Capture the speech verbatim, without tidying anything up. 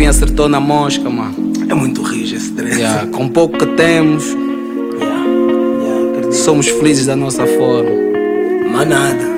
fim acertou na mosca, mano. É muito rijo esse treino. Yeah, com pouco que temos, Yeah, yeah, acredito. somos felizes da nossa forma. Mas nada.